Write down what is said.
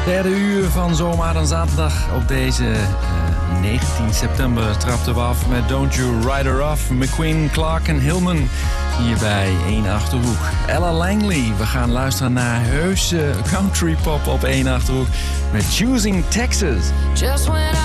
Derde uur van Zomaar en Zaterdag op deze 19 september trapten we af met Don't You Ride Her Off, McQueen, Clark en Hillman. Hier bij 1 Achterhoek. Ella Langley, we gaan luisteren naar heuse country pop op 1 Achterhoek met Choosing Texas. Just when